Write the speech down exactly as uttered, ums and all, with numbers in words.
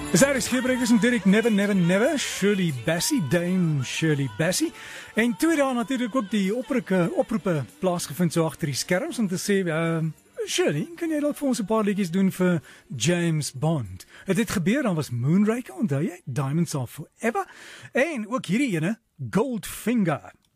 Is daar is gebruikers en Dirk Never Never Never, Shirley Bassey, Dame Shirley Bassey. En twee dae natuurlijk ook die oproepe, oproepe plaasgevind so agter die skerms om te sê, uh, Shirley, kan jy dalk vir ons 'n paar liedjies doen vir James Bond? Het dit gebeur, dan was Moonraker, onthou jy? Diamonds Are Forever. En ook hierdie ene, Goldfinger.